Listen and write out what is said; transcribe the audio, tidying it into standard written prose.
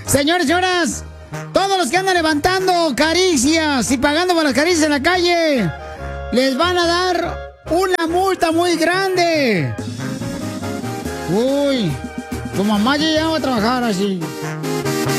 Señores, señoras, todos los que andan levantando caricias y pagando por las caricias en la calle, les van a dar una multa muy grande. Uy, tu mamá ya va a trabajar así.